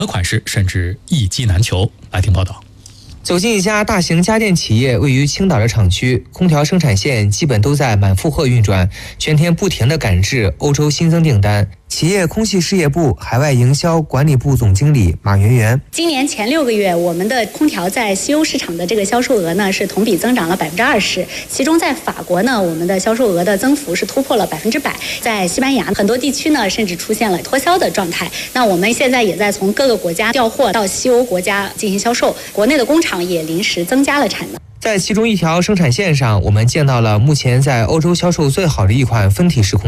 款式甚至一机难求。来听报道。 走进一家大型家电企业位于青岛的厂区，空调生产线基本都在满负荷运转，全天不停地赶制欧洲新增订单。企业空气事业部海外营销管理部总经理马媛媛： 今年前6个月，我们的空调在西欧市场的这个销售额呢是同比增长了20%，其中在法国呢，我们的销售额的增幅是突破了100%，在西班牙很多地区呢甚至出现了脱销的状态。那我们现在也在从各个国家调货到西欧国家进行销售，国内的工厂也临时增加了产能。 在其中一条生产线上，我们见到了目前在欧洲销售最好的一款分体式空调。